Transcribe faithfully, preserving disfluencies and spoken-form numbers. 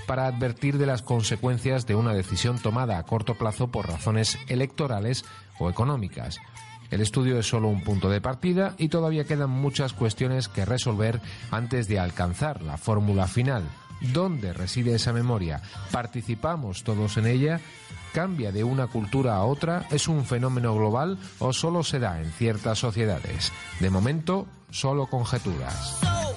para advertir de las consecuencias de una decisión tomada a corto plazo por razones electorales o económicas. El estudio es solo un punto de partida y todavía quedan muchas cuestiones que resolver antes de alcanzar la fórmula final. ¿Dónde reside esa memoria? ¿Participamos todos en ella? ¿Cambia de una cultura a otra? ¿Es un fenómeno global o solo se da en ciertas sociedades? De momento, solo conjeturas.